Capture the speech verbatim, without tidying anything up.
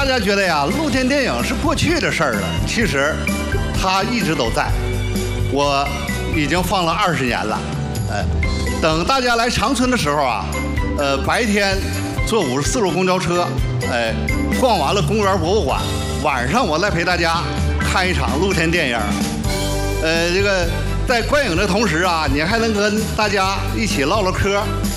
家觉得呀，露天电影是过去的事儿了，其实它一直都在。我已经放了二十年了，哎，等大家来长春的时候啊，呃，白天坐五十四路公交车，哎，逛完了公园博物馆，晚上我再陪大家看一场露天电影。呃，这个在观影的同时啊，你还能跟大家一起唠唠嗑，